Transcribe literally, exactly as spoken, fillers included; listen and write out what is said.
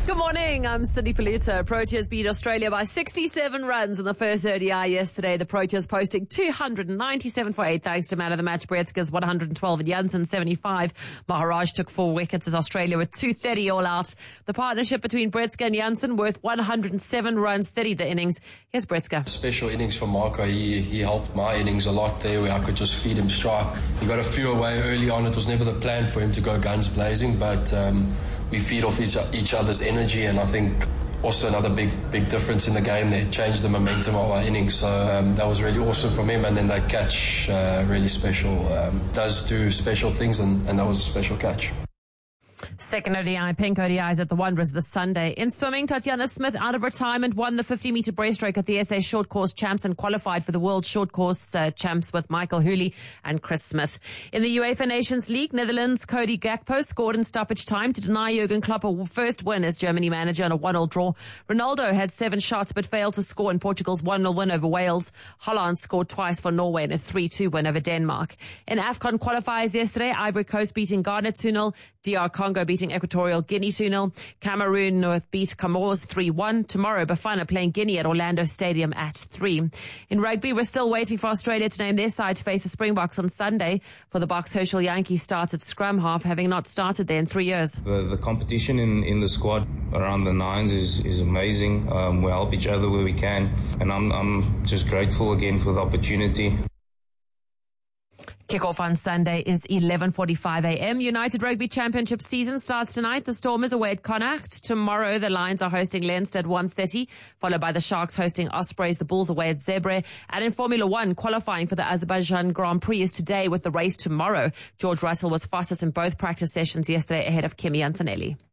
Good morning, I'm Cindy Palutta. Proteas beat Australia by sixty-seven runs in the first O D I yesterday. The Proteas posting two hundred ninety-seven for eight thanks to man of the match Bretsky's one hundred twelve and Jansen seventy-five. Maharaj took four wickets as Australia were two thirty all out. The partnership between Bretsky and Jansen worth one hundred seven runs, thirty the innings. Here's Bretsky. Special innings for Marco. He, he helped my innings a lot there where I could just feed him strike. He got a few away early on. It was never the plan for him to go guns blazing, but um, we feed off each, each other's energy, and I think also another big big difference in the game there, changed the momentum of our innings. So um, that was really awesome from him, and then that catch uh, really special. Um, does do special things, and, and that was a special catch. Second O D I, pink O D Is at the Wanderers this Sunday. In swimming, Tatiana Smith, out of retirement, won the fifty metre breaststroke at the S A Short Course Champs and qualified for the World Short Course uh, Champs with Michael Hooley and Chris Smith. In the UEFA Nations League, Netherlands' Cody Gakpo scored in stoppage time to deny Jurgen Klopp a first win as Germany manager on a one all draw. Ronaldo had seven shots but failed to score in Portugal's one nil win over Wales. Holland scored twice for Norway in a three two win over Denmark. In AFCON qualifiers yesterday, Ivory Coast beating Ghana two nil, D R Congo beating Equatorial Guinea two nil, Cameroon North beat Comores three one. Tomorrow, Bafana playing Guinea at Orlando Stadium at three. In rugby, we're still waiting for Australia to name their side to face the Springboks on Sunday. For the Box, Herschel Yankee starts at scrum half, having not started there in three years. The, the competition in, in the squad around the nines is, is amazing. Um, we help each other where we can, and I'm, I'm just grateful again for the opportunity. Kickoff on Sunday is eleven forty-five a.m. United Rugby Championship season starts tonight. The Stormers away at Connacht. Tomorrow, the Lions are hosting Leinster at one thirty, followed by the Sharks hosting Ospreys, the Bulls away at Zebre. And in Formula One, qualifying for the Azerbaijan Grand Prix is today with the race tomorrow. George Russell was fastest in both practice sessions yesterday ahead of Kimi Antonelli.